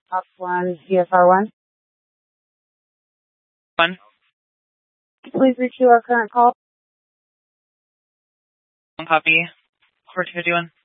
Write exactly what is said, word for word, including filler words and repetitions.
Ops one, C S R one. One. Please reach to our current call. One copy. four two fifty-one.